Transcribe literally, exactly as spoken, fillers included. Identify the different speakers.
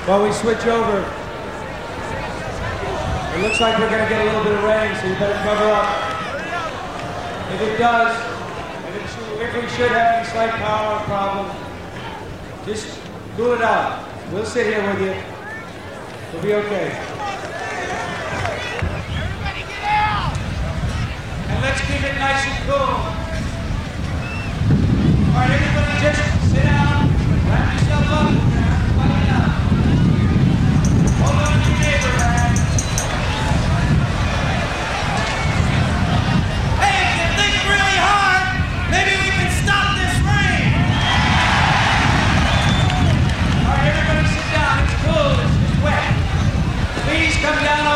Speaker 1: While we switch over, it looks like we're going to get a little bit of rain, so you better cover up. If it does, and if, if we should have any slight power problem, just cool it out. We'll sit here with you. We'll be okay.
Speaker 2: Everybody get out!
Speaker 1: And let's keep it nice and cool. All right, everybody just sit down, wrap yourself up, everybody down. Hold on to your neighbor, man.
Speaker 2: Hey, if you think really hard, maybe we can stop this rain!
Speaker 1: All right, everybody sit down. It's cool. It's, it's wet. Please come down